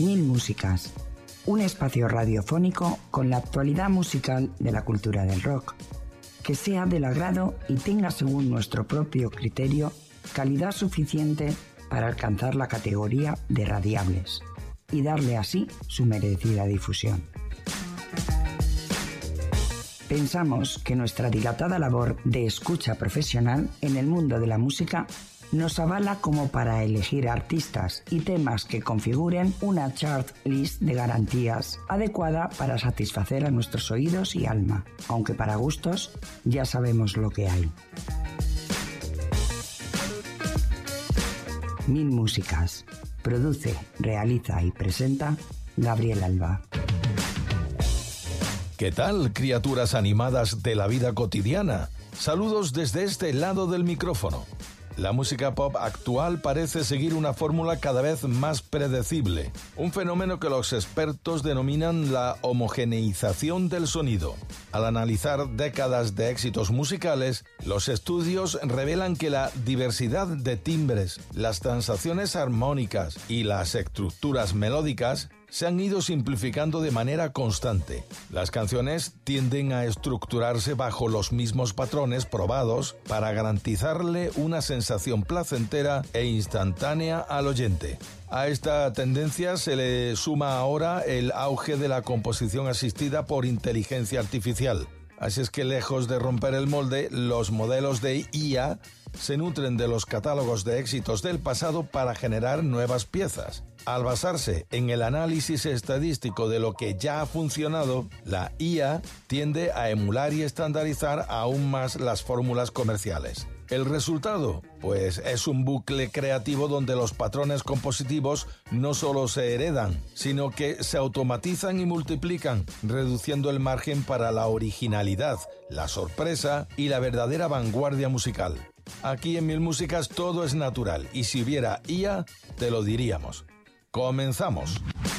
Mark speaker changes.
Speaker 1: Mil Músicas, un espacio radiofónico con la actualidad musical de la cultura del rock, que sea del agrado y tenga, según nuestro propio criterio, calidad suficiente para alcanzar la categoría de radiables y darle así su merecida difusión. Pensamos que nuestra dilatada labor de escucha profesional en el mundo de la música nos avala como para elegir artistas y temas que configuren una chart list de garantías adecuada para satisfacer a nuestros oídos y alma, aunque para gustos ya sabemos lo que hay. Mil Músicas. Produce, realiza y presenta Gabriel Alba.
Speaker 2: ¿Qué tal, criaturas animadas de la vida cotidiana? Saludos desde este lado del micrófono. La música pop actual parece seguir una fórmula cada vez más predecible, un fenómeno que los expertos denominan la homogeneización del sonido. Al analizar décadas de éxitos musicales, los estudios revelan que la diversidad de timbres, las transiciones armónicas y las estructuras melódicas se han ido simplificando de manera constante. Las canciones tienden a estructurarse bajo los mismos patrones probados para garantizarle una sensación placentera e instantánea al oyente. A esta tendencia se le suma ahora el auge de la composición asistida por inteligencia artificial. Así es que, lejos de romper el molde, los modelos de IA se nutren de los catálogos de éxitos del pasado para generar nuevas piezas. Al basarse en el análisis estadístico de lo que ya ha funcionado, la IA tiende a emular y estandarizar aún más las fórmulas comerciales. ¿El resultado? Pues es un bucle creativo donde los patrones compositivos no solo se heredan, sino que se automatizan y multiplican, reduciendo el margen para la originalidad, la sorpresa y la verdadera vanguardia musical. Aquí en Mil Músicas todo es natural y si hubiera IA, te lo diríamos. ¡Comenzamos!